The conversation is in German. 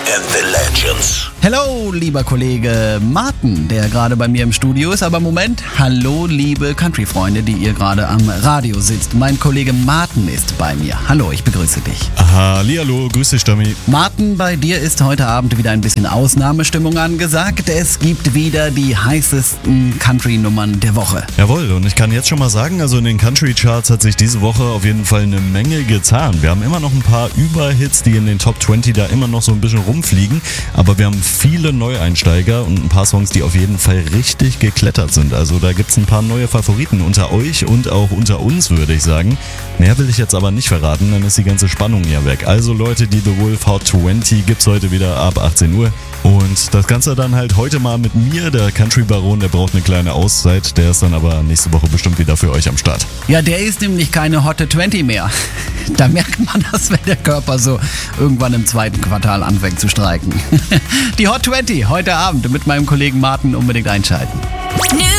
and the Legends. Hello, lieber Kollege Martin, der gerade bei mir im Studio ist. Aber Moment, hallo, liebe Country-Freunde, die ihr gerade am Radio sitzt. Mein Kollege Martin ist bei mir. Hallo, ich begrüße dich. Hallihallo, grüß dich, Stami. Martin, bei dir ist heute Abend wieder ein bisschen Ausnahmestimmung angesagt. Es gibt wieder die heißesten Country-Nummern der Woche. Jawohl, und ich kann jetzt schon mal sagen, also in den Country-Charts hat sich diese Woche auf jeden Fall eine Menge getan. Wir haben immer noch ein paar Überhits, die in den Top 20 da immer noch so ein bisschen rumfliegen, aber wir haben viele Neueinsteiger und ein paar Songs, die auf jeden Fall richtig geklettert sind. Also da gibt's ein paar neue Favoriten unter euch und auch unter uns, würde ich sagen. Mehr will ich jetzt aber nicht verraten, dann ist die ganze Spannung ja weg. Also Leute, die The Wolf Hot 20 gibt's heute wieder ab 18 Uhr. Und das Ganze dann halt heute mal mit mir, der Country Baron, der braucht eine kleine Auszeit. Der ist dann aber nächste Woche bestimmt wieder für euch am Start. Ja, der ist nämlich keine Hotte 20 mehr. Da merkt man das, wenn der Körper so irgendwann im zweiten Quartal anfängt zu streiken. Die Hot 20 heute Abend mit meinem Kollegen Martin unbedingt einschalten.